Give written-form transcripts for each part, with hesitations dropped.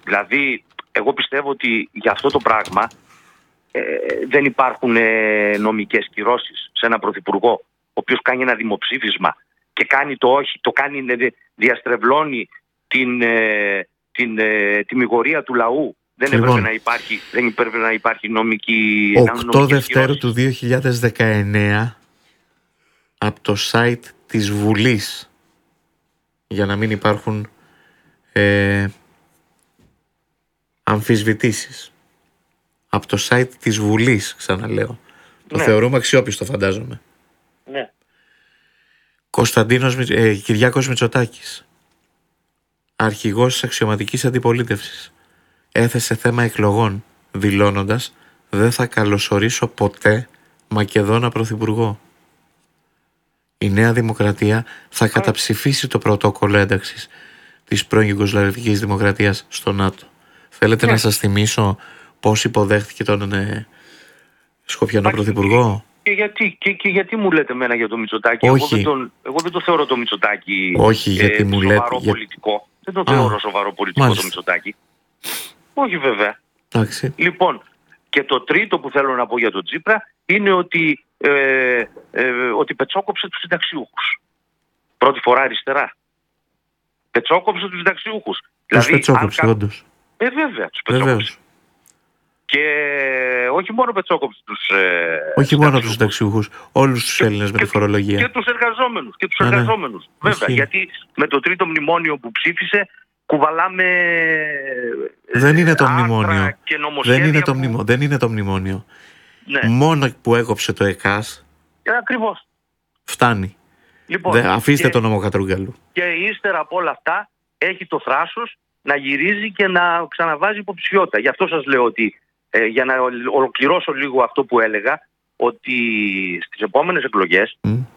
Δηλαδή, εγώ πιστεύω ότι για αυτό το πράγμα δεν υπάρχουν νομικές κυρώσεις σε έναν πρωθυπουργό, ο οποίος κάνει ένα δημοψήφισμα και κάνει το όχι, διαστρεβλώνει την τιμιγορία του λαού. Δεν έπρεπε να υπάρχει νομική... 8 Δευτέρου του 2019 από το site της Βουλής, για να μην υπάρχουν αμφισβητήσεις, από το site της Βουλής, ξαναλέω, το θεωρούμε αξιόπιστο, φαντάζομαι. Ναι. Κυριάκος Μητσοτάκης, αρχηγός της αξιωματικής αντιπολίτευσης, έθεσε θέμα εκλογών, δηλώνοντας «Δεν θα καλωσορίσω ποτέ Μακεδόνα πρωθυπουργό. Η Νέα Δημοκρατία θα καταψηφίσει το πρωτόκολλο ένταξης της πρώην Ιουγκοσλαβικής Δημοκρατίας στο ΝΑΤΟ». Θέλετε να σας θυμίσω πώς υποδέχτηκε τον Σκοπιανό πρωθυπουργό? Και γιατί μου λέτε εμένα για το Μητσοτάκη? Εγώ δεν το θεωρώ το Μητσοτάκη σοβαρό πολιτικό. Δεν το θεωρώ σοβαρό πολιτικό το Μητσοτάκη. Όχι βέβαια. Άξι. Λοιπόν, και το τρίτο που θέλω να πω για τον Τσίπρα είναι ότι πετσόκοψε τους συνταξιούχους. Πρώτη φορά αριστερά. Πετσόκοψε τους συνταξιούχους. Τους πετσόκοψε, όντως. Βέβαια, τους πετσόκοψε. Και όχι μόνο πετσόκοψε όχι μόνο τους συνταξιούχους, όλους τους Έλληνες με τη φορολογία. Και τους εργαζόμενους. Βέβαια, γιατί με το τρίτο μνημόνιο που ψήφισε κουβαλάμε. Δεν είναι το μνημόνιο. Δεν είναι το μνημόνιο. Ναι. Μόνο που έκοψε το ΕΚΑΣ. Ακριβώς. Φτάνει. Λοιπόν, αφήστε τον νόμο Κατρούγκαλου. Και ύστερα από όλα αυτά έχει το θράσος να γυρίζει και να ξαναβάζει υποψηφιότητα. Γι' αυτό σας λέω ότι, για να ολοκληρώσω λίγο αυτό που έλεγα, ότι στις επόμενες εκλογές,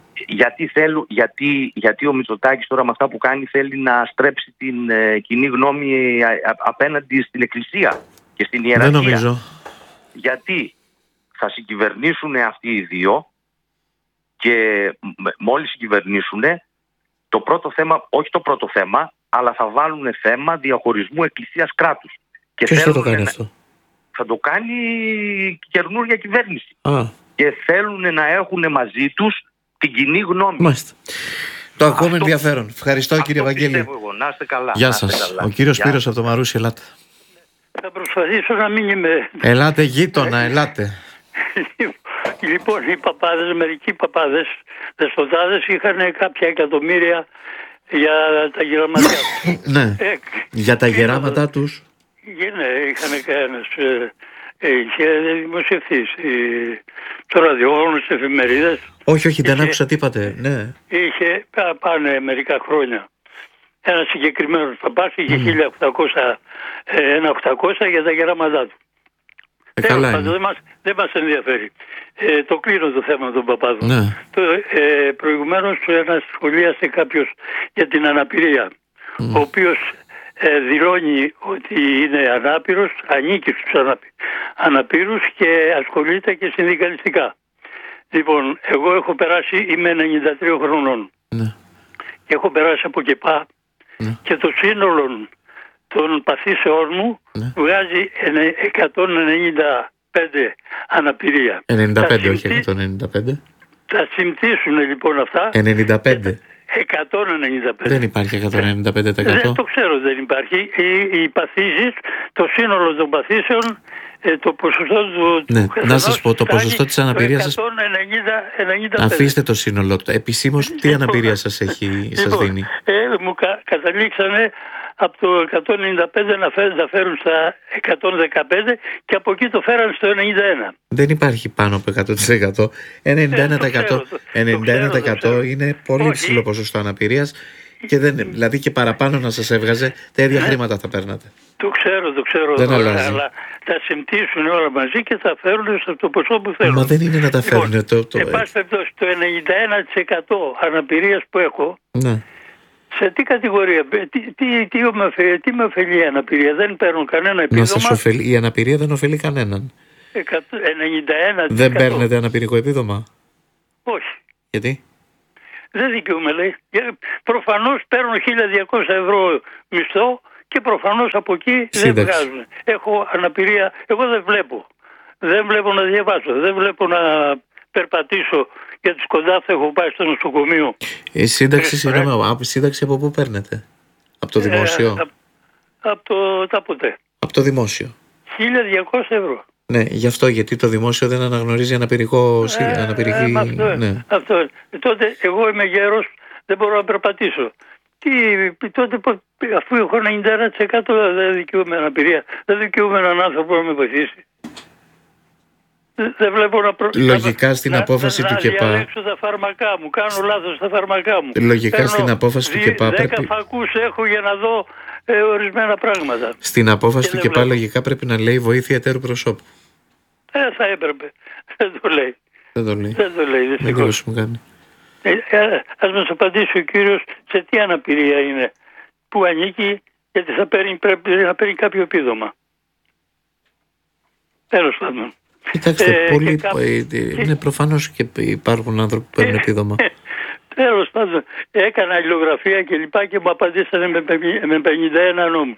γιατί ο Μητσοτάκης τώρα με αυτά που κάνει θέλει να στρέψει την κοινή γνώμη απέναντι στην Εκκλησία και στην Ιεραρχία. Δεν νομίζω. Γιατί θα συγκυβερνήσουν αυτοί οι δύο και μόλις συγκυβερνήσουν, το πρώτο θέμα, όχι το πρώτο θέμα, αλλά θα βάλουν θέμα διαχωρισμού εκκλησίας κράτους. Και ποιος θα το κάνει αυτό? Θα το κάνει η καινούργια κυβέρνηση. Και θέλουν να έχουν μαζί τους την κοινή γνώμη. Μάλιστα. Το ακούμε ενδιαφέρον. Ευχαριστώ, κύριε Βαγγέλη. Εγώ. Να είστε καλά. Γεια σας. Ο κύριος Σπύρος από το Μαρούσι, ελάτε. Θα προσπαθήσω να μην είμαι... Ελάτε γείτονα, ελάτε. Λοιπόν, οι παπάδες, μερικοί παπάδες, δεσποτάδες, είχαν κάποια εκατομμύρια για τα γεραματιά τους. Ναι, για τα γεράματά τους. Ναι, είχαν κανένας... είχε δημοσιευθεί στο ραδιόφωνο, στις εφημερίδες. Όχι, δεν άκουσα τι είπατε. Ναι. Είχε πάνε μερικά χρόνια. Ένα συγκεκριμένο παπάς είχε 1.800 για τα γεράματά του. Δεν μας ενδιαφέρει. Το κλείνω το θέμα των παπάδων. Ναι. Προηγουμένως ένας σχολίασε κάποιος για την αναπηρία, ο οποίος δηλώνει ότι είναι ανάπηρος, ανήκει στους αναπήρους και ασχολείται και συνδικαλιστικά. Λοιπόν, εγώ έχω περάσει, είμαι 93 χρονών. Ναι. Και έχω περάσει από ΚΕΠΑ και το σύνολο των παθήσεών μου βγάζει 195 αναπηρία. 95, όχι 195. Θα συμπτήσουν λοιπόν αυτά. 95. 195. Δεν υπάρχει 195%. Δεν το ξέρω, δεν υπάρχει. Οι παθήσεις, το σύνολο των παθήσεων, το ποσοστό του... Ναι, να σας πω, το ποσοστό της αναπηρίας σας... 195. Αφήστε το σύνολο. Επισήμως τι αναπηρία σας δίνει? Μου καταλήξανε από το 195 να φέρουν στα 115 και από εκεί το φέραν στο 91. Δεν υπάρχει πάνω από 100%. 91% είναι πολύ ψηλό ποσοστό αναπηρίας και δηλαδή και παραπάνω να σας έβγαζε, τέτοια χρήματα θα παίρνατε. Το ξέρω. Δεν αλλάζει. Αλλά θα συμπτήσουν όλα μαζί και θα φέρουν στο ποσό που θέλουν. Μα δεν είναι να τα φέρουν. Εν πάση περιπτώσει, το 91% αναπηρίας που έχω, ναι. Σε τι κατηγορία, τι με ωφελεί η αναπηρία? Δεν παίρνουν κανένα επίδομα. Η αναπηρία δεν ωφελεί κανέναν. 91%. Δεν παίρνετε αναπηρικό επίδομα? Όχι. Γιατί? Δεν δικαιούμαι, λέει. Προφανώς παίρνουν 1.200 ευρώ μισθό και προφανώς από εκεί δεν βγάζουν. Έχω αναπηρία, εγώ δεν βλέπω. Δεν βλέπω να διαβάσω, δεν βλέπω να περπατήσω, γιατί κοντά θα έχω πάει στο νοσοκομείο. Η σύνταξη, σύνταξη από πού παίρνετε? Από το δημόσιο? Από το τάποτε. Από το δημόσιο. 1.200 ευρώ. Ναι, γι' αυτό, γιατί το δημόσιο δεν αναγνωρίζει αναπηρική. Αυτό. Τότε εγώ είμαι γέρος, δεν μπορώ να περπατήσω. Τότε, αφού έχω 91% δεν δικαιούμαι αναπηρία, δεν δικαιούμαι έναν άνθρωπο να με βοηθήσει. Δεν βλέπω λογικά στην απόφαση του ΚΕΠΑ. Να διαλέξω τα φάρμακά μου, κάνω λάθος στα φάρμακά μου. Λογικά στην απόφαση του ΚΕΠΑ 10 φακούς έχω για να δω ορισμένα πράγματα. Στην απόφαση του ΚΕΠΑ λογικά πρέπει να λέει βοήθεια εταίρου προσώπου. Θα έπρεπε. Δεν το λέει. Δεν το λέει. Δεν το λέει, δυστυχώς. Ας μας απαντήσει ο κύριος σε τι αναπηρία είναι, που ανήκει, γιατί πρέπει να παίρνει κάποιο επίδομα. Τέλος πάντων. Κοιτάξτε, είναι προφανώς και υπάρχουν άνθρωποι που παίρνουν επίδομα. Τέλος πάντων, έκανα αλληλογραφία και λοιπά και μου απαντήσανε με 51 νόμους.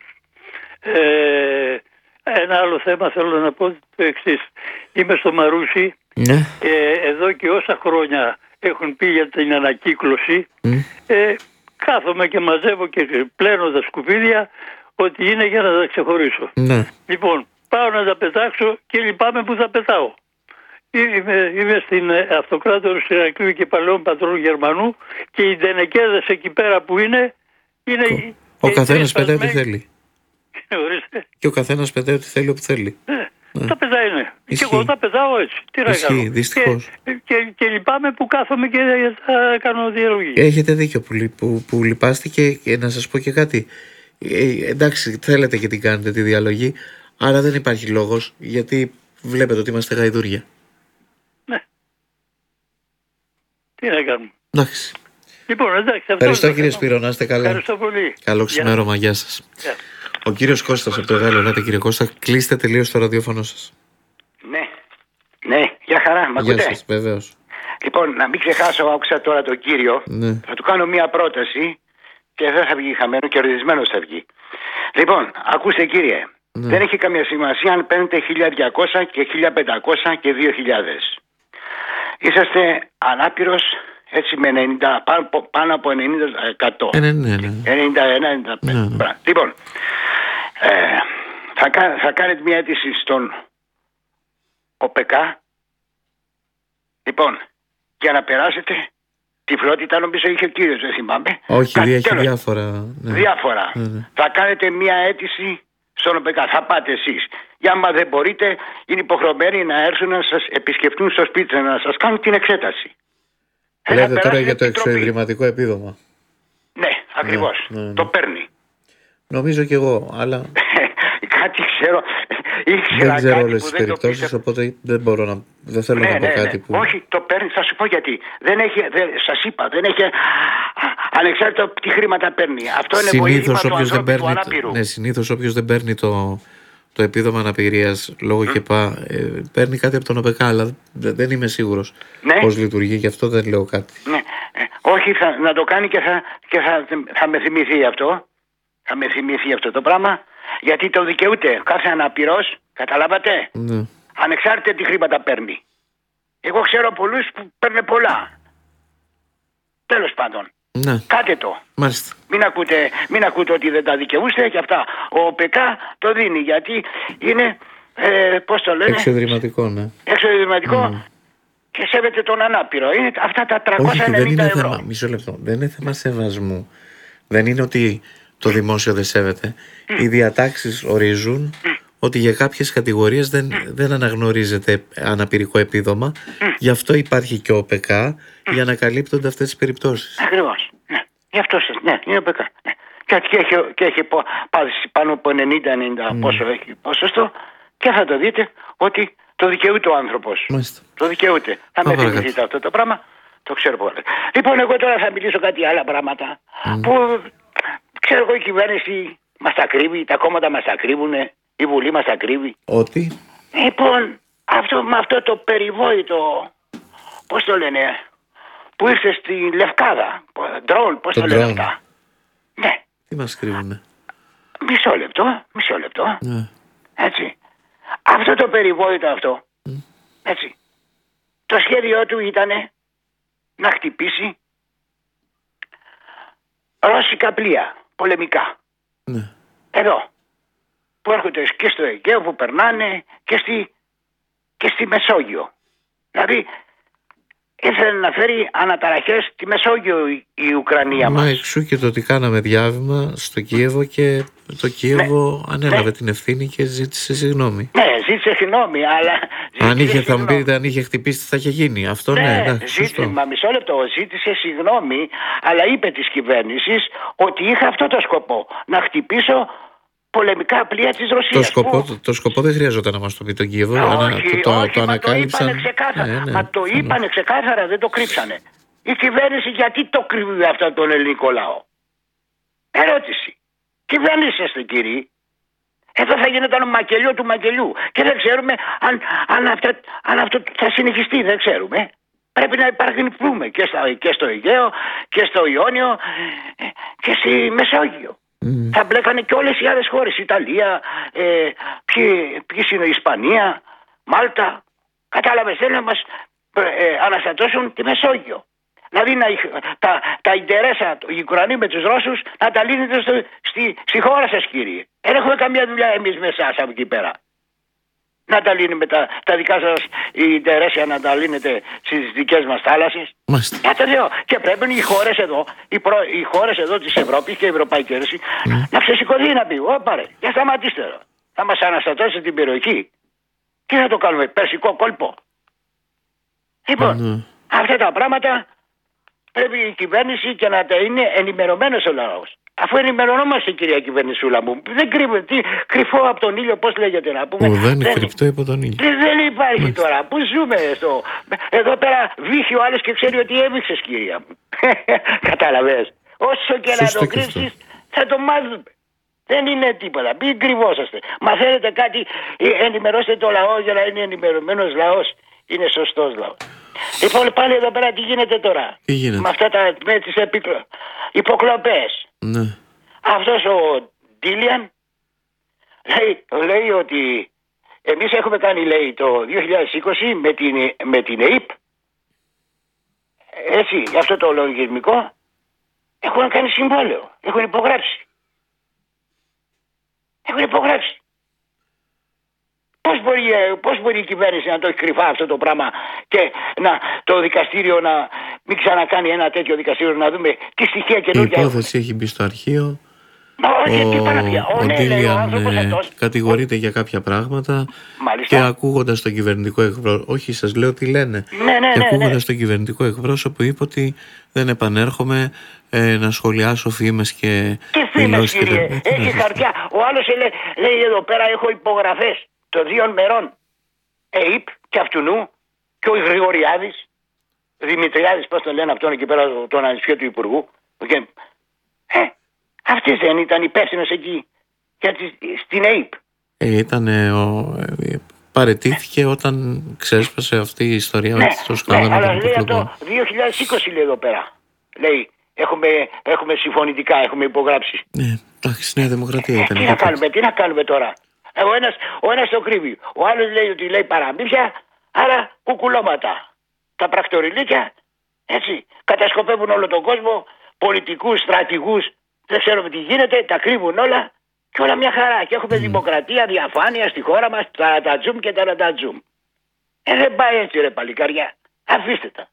Ένα άλλο θέμα θέλω να πω το εξής. Είμαι στο Μαρούσι και εδώ και όσα χρόνια έχουν πει για την ανακύκλωση, κάθομαι και μαζεύω και πλένω τα σκουπίδια, ότι είναι για να τα ξεχωρίσω. Λοιπόν, πάω να τα πετάξω και λυπάμαι που τα πετάω. Είμαι στην αυτοκράτορα του Ηρακλείου και Παλαιών Πατρών Γερμανού και οι ντενεκέδες εκεί πέρα που είναι ο καθένας πετάει ό,τι θέλει. Και ο καθένας πετάει ό,τι θέλει όπου θέλει. Τα πετάει, ναι. Και εγώ τα πετάω έτσι. Τι να κάνω. Δυστυχώς. Και λυπάμαι που κάθομαι και θα κάνω διαλογή. Έχετε δίκιο που λυπάστε και να σας πω και κάτι. Εντάξει, θέλετε και την κάνετε τη διαλογή, άρα δεν υπάρχει λόγος, γιατί βλέπετε ότι είμαστε γαϊδούρια. Ναι. Τι να κάνουμε. Εντάξει. Λοιπόν, εντάξει. Ευχαριστώ κύριε Σπύρο, να είστε καλά. Ευχαριστώ πολύ. Καλό ξημέρωμα, γεια σας. Ο κύριος Κώστας από το Γάλλο, ελάτε κύριε Κώστα, κλείστε τελείως το ραδιόφωνο σας. Ναι, για χαρά, μ' ακούτε? Γεια σας, βεβαίως. Λοιπόν, να μην ξεχάσω, άκουσα τώρα τον κύριο, θα του κάνω μία πρόταση και δεν θα βγει χαμένο, κερδισμένος θα βγει. Λοιπόν, ακούστε κύριε, δεν έχει καμία σημασία αν παίρνετε 1.200 και 1.500 και 2.000. Είσαστε ανάπηρος έτσι με 90, πάνω από 90%. 91-95%. Λοιπόν, θα κάνετε μια αίτηση στον ΟΠΕΚΑ. Λοιπόν, για να περάσετε τυφλότητα, νομίζω είχε ο κύριος, δεν θυμάμαι. Όχι, έχει διάφορα. Διάφορα. Θα κάνετε μια αίτηση στον ΟΠΕΚΑ. Θα πάτε εσείς. Για άμα δεν μπορείτε, είναι υποχρεωμένοι να έρθουν να σας επισκεφτούν στο σπίτι σας, να σας κάνουν την εξέταση. Λέτε τώρα για το εξωιδρυματικό επίδομα. Ναι, ακριβώς. Το παίρνει. Νομίζω κι εγώ, αλλά... Κάτι ξέρω. Δεν ξέρω όλες τις περιπτώσεις, οπότε δεν θέλω να πω κάτι που... Όχι, το παίρνει, θα σου πω γιατί. Σας είπα, δεν έχει ανεξάρτητα τι χρήματα παίρνει. Αυτό είναι βοήθημα του ανθρώπου του ανάπηρου. Ναι, συνήθως όποιος δεν παίρνει το επίδομα αναπηρίας λόγω ΚΕΠΑ παίρνει κάτι από τον ΟΠΕΚΑ, αλλά δεν είμαι σίγουρος πώς λειτουργεί, γι' αυτό δεν λέω κάτι. Ναι. Όχι, να το κάνει και θα με θυμηθεί αυτό. Θα με θυμηθεί αυτό το πράγμα, γιατί το δικαιούται κάθε αναπηρός, καταλάβατε. Ανεξάρτητα τι χρήματα παίρνει. Εγώ ξέρω πολλούς που παίρνουν πολλά. Τέλος πάντων. Κάτε το. Μάλιστα. Μην ακούτε ότι δεν τα δικαιούστε και αυτά. Ο ΟΠΕΚΑ το δίνει γιατί είναι, πώς το λένε, εξωιδρυματικό, ναι. Εξωιδρυματικό και σέβεται τον ανάπηρο. Είναι αυτά τα 390 δεν είναι ευρώ. Θέμα, μισό λεπτό. Δεν είναι θέμα σεβασμού. Δεν είναι ότι το δημόσιο δεν σέβεται. Οι διατάξεις ορίζουν ότι για κάποιες κατηγορίες δεν αναγνωρίζεται αναπηρικό επίδομα. Γι' αυτό υπάρχει και ο ΟΠΕΚΑ για να καλύπτονται αυτές τις περιπτώσεις. Ακριβώς. Ναι. Γι' αυτό είναι ο ΟΠΕΚΑ. Ναι. Και έχει πάει πάνω από 90-90 πόσο έχει ποσοστό και θα το δείτε ότι το δικαιούται ο άνθρωπος. Μάλιστα. Το δικαιούται. Θα με θυμηθείτε αυτό το πράγμα. Το ξέρω πολύ. Λοιπόν, εγώ τώρα θα μιλήσω κάτι άλλα πράγματα που ξέρω εγώ η κυβέρνηση μας τα κρύβει, τα κόμματα μας τα κρύβουν, η Βουλή μας τα κρύβει. Ότι? Λοιπόν, με αυτό το περιβόητο, πώς το λένε, που ήρθε στη Λευκάδα, ντρόν, πώς το λένε αυτά. Ναι. Τι μας κρύβουνε? Μισό λεπτό. Έτσι. Αυτό το περιβόητο αυτό, έτσι, το σχέδιό του ήταν να χτυπήσει ρώσικα πλοία, πολεμικά. Εδώ, που έρχονται και στο Αιγαίο, που περνάνε και στη Μεσόγειο. Δηλαδή, ήθελε να φέρει αναταραχές στη Μεσόγειο η Ουκρανία μας. Μα εξού και το ότι κάναμε διάβημα στο Κίεβο και το Κίεβο ανέλαβε την ευθύνη και ζήτησε συγγνώμη. Ναι, ζήτησε συγγνώμη, αλλά... Θα μου πείτε, αν είχε χτυπήσει τι θα είχε γίνει. Αυτό Μα μισό λεπτό, ζήτησε συγγνώμη, αλλά είπε της κυβέρνησης ότι είχα αυτό το σκοπό, να χτυπήσω πολεμικά πλοία της Ρωσίας. Το σκοπό δεν χρειαζόταν να μας το πει το Κίεβο. Το ανακάλυψαν. Μα το είπανε ξεκάθαρα, δεν το κρύψανε. Η κυβέρνηση γιατί το κρύβει αυτό τον ελληνικό λαό? Ερώτηση. Κυβέρνηση είστε, κύριοι. Εδώ θα γίνεται μακελιό του μακελιού. Και δεν ξέρουμε αν αυτό θα συνεχιστεί. Δεν ξέρουμε. Πρέπει να υπάρχουν και στο Αιγαίο και στο Ιόνιο και στη Μεσόγειο. Θα μπλέκανε και όλες οι άλλες χώρες. Ιταλία, ποιοι είναι, Ισπανία, Μάλτα. Κατάλαβες, θέλουν να μας αναστατώσουν τη Μεσόγειο. Δηλαδή τα Ιντερέσα, οι Ουκρανοί με τους Ρώσους, να τα λύνετε στη χώρα σας, κύριε. Δεν έχουμε καμία δουλειά εμείς με εσάς από εκεί πέρα. Να τα λύνουμε τα δικά σας οι Ιντερέσια, να τα λύνετε στις δικές μας θάλασσες. Και πρέπει οι χώρες εδώ της Ευρώπης και η Ευρωπαϊκή Ένωση να ξεσηκωθεί, να πει: όπα ρε, για σταματήστε εδώ. Θα μας αναστατώσει την περιοχή. Τι θα το κάνουμε, περσικό κόλπο? Λοιπόν, αυτά τα πράγματα πρέπει η κυβέρνηση και να τα είναι ενημερωμένος ο λαός. Αφού ενημερωνόμαστε, κυρία κυβερνησούλα μου, δεν κρύβουμε, κρυφό από τον ήλιο, πώς λέγεται να πούμε. Δεν είναι κρυφτό από τον ήλιο. Δεν υπάρχει τώρα. Πού ζούμε εδώ πέρα, βύχει ο άλλος και ξέρει ότι έβηξες, κυρία μου. Κατάλαβες. Όσο και να το κρύψεις, θα το μάθουμε. Δεν είναι τίποτα. Μην κρυβόσαστε. Μαθαίνετε κάτι, ενημερώστε το λαό για να είναι ενημερωμένος λαός. Είναι σωστός λαός. Λοιπόν, πάλι εδώ πέρα τι γίνεται τώρα? Τι γίνεται? Με αυτά με τις υποκλοπές. Ναι. Αυτός ο Ντίλιαν λέει ότι εμείς έχουμε κάνει, λέει, το 2020 με την ΕΙΠ, έτσι, αυτό το λογισμικό, έχουν κάνει συμβόλαιο, έχουν υπογράψει. Πώς μπορεί η κυβέρνηση να το έχει κρυφά αυτό το πράγμα και το δικαστήριο να μην ξανακάνει ένα τέτοιο δικαστήριο, να δούμε τι στοιχεία καινούργια. Η υπόθεση έχει μπει στο αρχείο. Ο Ντίλιαν κατηγορείται για κάποια πράγματα. Μάλιστα. Και ακούγοντας τον κυβερνητικό εκπρόσωπο, όχι, σας λέω τι λένε, και ακούγοντας τον κυβερνητικό εκπρόσωπο είπε ότι δεν επανέρχομαι να σχολιάσω φήμες και δηλώσεις. Τι φήμες, κύριε? Έχει χαρτιά. Ο άλλος λέει εδώ πέρα έχω υπογραφές των 2 μερών ΕΙΠ και αυτουνού, και ο Γρηγοριάδης, Δημητριάδης, πώς το λένε αυτόν εκεί πέρα, τον ανιψιό του Υπουργού. Αυτής δεν ήταν υπεύθυνος εκεί στην ΕΙΠ? Παραιτήθηκε όταν ξέσπασε αυτή η ιστορία με το σκάνδαλο. Αλλά λέει από το 2020 λέει εδώ πέρα. Λέει έχουμε συμφωνητικά, έχουμε υπογράψει. Εντάξει, Νέα Δημοκρατία ήταν. Τι να κάνουμε τώρα? Ο ένας το κρύβει. Ο άλλος λέει ότι λέει παραμύθια, άρα κουκουλώματα. Τα πρακτοριλίκια, έτσι, κατασκοπεύουν όλο τον κόσμο, πολιτικούς, στρατηγούς, δεν ξέρουμε τι γίνεται, τα κρύβουν όλα και όλα μια χαρά. Και έχουμε δημοκρατία, διαφάνεια στη χώρα μας, ταρατατζούμ και ταρατατζούμ. Δεν πάει έτσι, ρε παλικάρια. Αφήστε τα.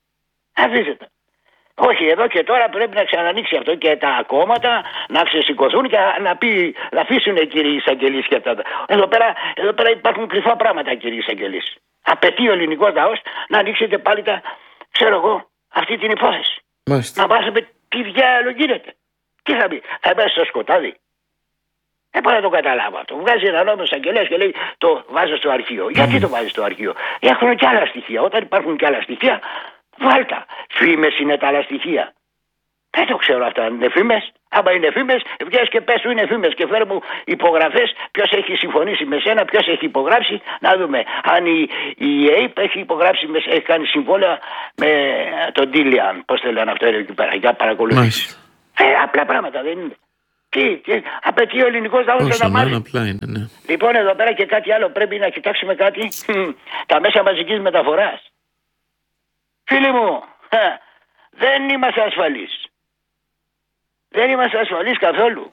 Όχι, εδώ και τώρα πρέπει να ξανανοίξει αυτό και τα κόμματα να ξεσηκωθούν και να αφήσουν, κύριοι εισαγγελείς και αυτά. Εδώ πέρα υπάρχουν κρυφά πράγματα, κύριοι εισαγγελείς. Απαιτεί ο ελληνικός λαός να ανοίξετε πάλι αυτή την υπόθεση. Να μάθουμε τι διάλογο γίνεται. Τι θα πει, θα πέσει στο σκοτάδι? Δεν μπορώ να το καταλάβω αυτό. Βγάζει ένα νόμο εισαγγελέας και λέει το βάζω στο αρχείο. Γιατί το βάζει στο αρχείο? Έχουν και άλλα στοιχεία. Όταν υπάρχουν και άλλα στοιχεία, βάλτα. Φήμες είναι τα άλλα στοιχεία. Δεν το ξέρω αυτά. Είναι φήμες? Άμα είναι φήμες, βγες και πες του είναι φήμες και φέρε μου υπογραφές. Ποιος έχει συμφωνήσει με σένα, ποιος έχει υπογράψει. Να δούμε αν η ΕΙΠ έχει υπογράψει, έχει κάνει συμβόλαια με τον Ντίλιαν. Πώς το λένε αυτό εκεί πέρα? Για παρακολουθήσει. Απλά πράγματα δεν είναι. Τι απαιτεί ο ελληνικός λαός να μάθει. Απλά είναι, ναι. Λοιπόν, εδώ πέρα και κάτι άλλο πρέπει να κοιτάξουμε κάτι. Τα μέσα μαζικής μεταφοράς. Φίλοι μου, δεν είμαστε ασφαλείς. Δεν είμαστε ασφαλείς καθόλου.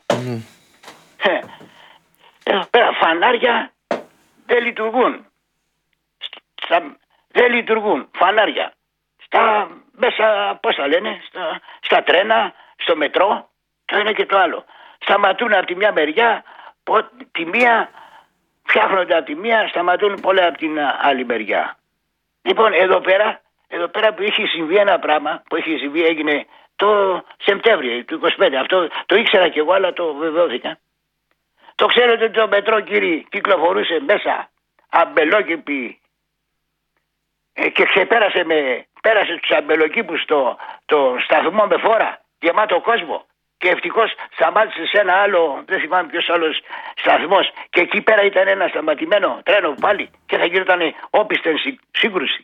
Εδώ πέρα φανάρια δεν λειτουργούν. Δεν λειτουργούν φανάρια. Στα μέσα, πώς τα λένε, στα τρένα, στο μετρό, το ένα και το άλλο. Σταματούν από τη μια μεριά, τη μία, φτιάχνονται από τη μία, σταματούν πολλά από την άλλη μεριά. Λοιπόν, εδώ πέρα που είχε συμβεί ένα πράγμα, που είχε συμβεί, έγινε το Σεπτέμβριο του 25. Αυτό το ήξερα κι εγώ, αλλά το βεβαιώθηκα. Το ξέρετε ότι το μετρό, κύριοι, κυκλοφορούσε μέσα αμπελόκηποι και πέρασε τους αμπελοκήπους το σταθμό με φόρα, γεμάτο κόσμο. Και ευτυχώς σταμάτησε σε ένα άλλο, δεν θυμάμαι ποιος άλλος σταθμός, και εκεί πέρα ήταν ένα σταματημένο τρένο πάλι και θα γινόταν όπισθεν σύγκρουση.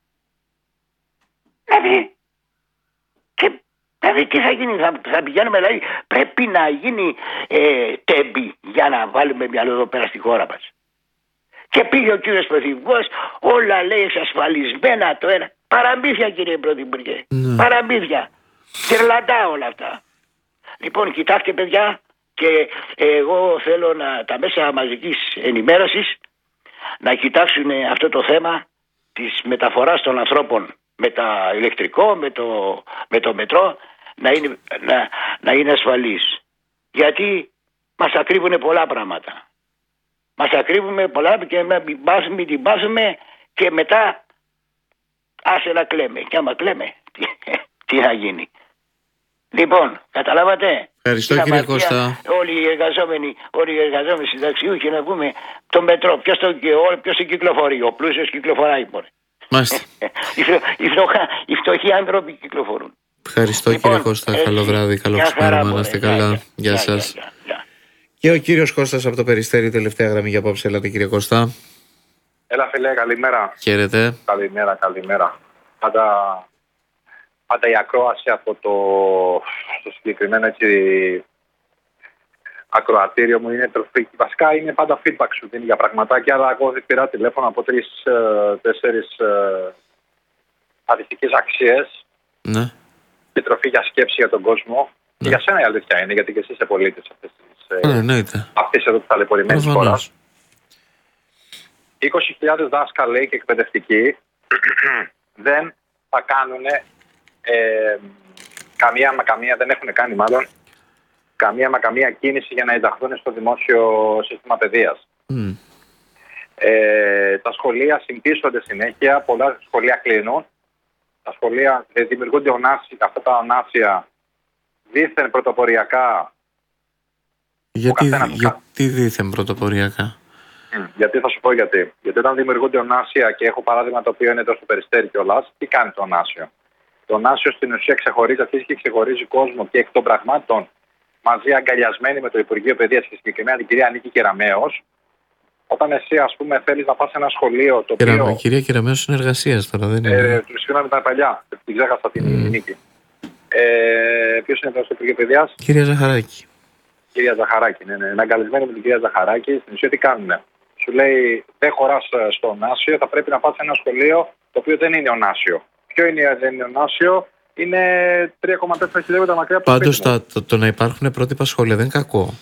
Δηλαδή τι θα γίνει, θα πηγαίνουμε, δηλαδή πρέπει να γίνει τέμπη για να βάλουμε μυαλό εδώ πέρα στη χώρα μας. Και πήγε ο κύριος Πρωθυπουργός, όλα λέει εξασφαλισμένα το ένα. Παραμύθια, κύριε Πρωθυπουργέ, παραμύθια. Κυρλαντά όλα αυτά. Λοιπόν, κοιτάξτε παιδιά, και εγώ θέλω τα μέσα μαζικής ενημέρωσης να κοιτάξουν αυτό το θέμα της μεταφοράς των ανθρώπων με τα ηλεκτρικό, με το μετρό, να είναι ασφαλής. Γιατί μας ακρίβουν πολλά πράγματα. Μας ακρίβουμε πολλά και μην την πάθουμε και μετά άσε να κλαίμε. Και άμα κλαίμε, τι θα γίνει. Λοιπόν, καταλάβατε. Ευχαριστώ κύριε Κώστα. Όλοι οι εργαζόμενοι συνταξιούχοι να πούμε το μετρό. Ποιος το κυκλοφορεί? Ο πλούσιος κυκλοφοράει μόνο. Μάλιστα. Οι φτωχοί άνθρωποι κυκλοφορούν. Ευχαριστώ λοιπόν, κύριε Κώστα. Καλό βράδυ, καλό ξημέρωμα. Να είστε καλά. Γεια σας. Και ο κύριος Κώστας από το Περιστέρι, τελευταία γραμμή για απόψε. Έλατε κύριε Κώστα. Έλα φίλε, καλημέρα. Χαίρετε. Καλημέρα. Πάντα η ακρόαση από το συγκεκριμένο έτσι ακροατήριο μου είναι τροφή. Βασικά είναι πάντα feedback σου δίνει για πραγματάκια, αλλά εγώ πήρα τηλέφωνο από 3-4 αντιστοιχές αξίες. Ναι. Και τροφή για σκέψη για τον κόσμο. Ναι. Και για σένα η αλήθεια είναι, γιατί και εσύ είσαι πολίτης αυτής εδώ της ταλαιπωρημένης χώρας. 20.000 δάσκαλοι και εκπαιδευτικοί δεν θα κάνουν δεν έχουν κάνει μάλλον καμία κίνηση για να ενταχθούν στο δημόσιο σύστημα παιδείας. Τα σχολεία συμπίσσονται συνέχεια, πολλά σχολεία κλείνουν. Τα σχολεία δημιουργούνται αυτά τα ονάσια δίθεν πρωτοποριακά. Γιατί δίθεν πρωτοποριακά? Γιατί θα σου πω γιατί. Γιατί όταν δημιουργούνται ονάσια, και έχω παράδειγμα το οποίο είναι εδώ στο Περιστέρι κιόλας, τι κάνει το ονάσιο? Το ονάσιο στην ουσία αρχίζει και ξεχωρίζει κόσμο και εκ των πραγμάτων, μαζί αγκαλιασμένοι με το Υπουργείο Παιδείας και συγκεκριμένα την κυρία Νίκη Κεραμέως, όταν εσύ ας πούμε θέλεις να πας σε ένα σχολείο το οποίο. Η κυρία Κεραμέως είναι εργασίας τώρα, δεν είναι? Συγγνώμη, ήταν παλιά. Την ξέχασα την Νίκη. Ποιος είναι εδώ στο Υπουργείο Παιδείας? Κυρία Ζαχαράκη. Κυρία Ζαχαράκη, ναι. Είναι αγκαλισμένη με την κυρία Ζαχαράκη. Στην ουσία τι κάνουνε? Σου λέει δεν χωράς στο ονάσιο, θα πρέπει να πας σε ένα σχολείο το οποίο δεν είναι ονάσιο. Ποιο δεν είναι ονάσιο? Είναι 3,4 χιλιόμετρα μακριά από το πάντως σπίτι μου. το να υπάρχουν πρότυπα σχολεία δεν είναι κακό.